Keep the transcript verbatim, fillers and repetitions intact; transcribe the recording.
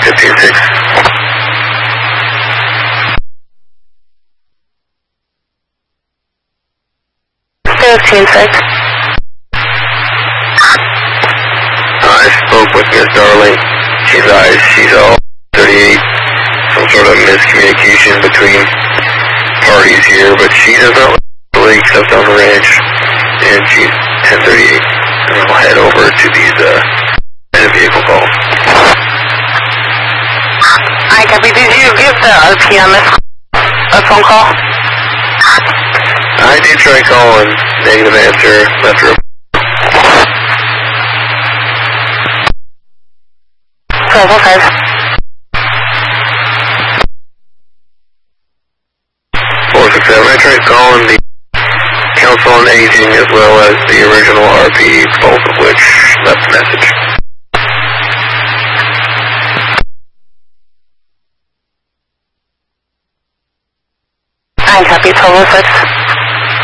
fifteen six. fifteen six. I spoke with Miss Darling. She's eyes, she's all thirty-eight. Some sort of miscommunication between parties here, but she does not really accept on the ranch, and she's ten thirty-eight. And I'll head over to these, uh, vehicle calls. I copy. Did you give the R P on this a phone call? I did try calling. Negative answer. Left her. twelve oh five. four six seven. I tried calling the Council on Aging as well as the original R P, both of which left a message. I copy. twelve oh six.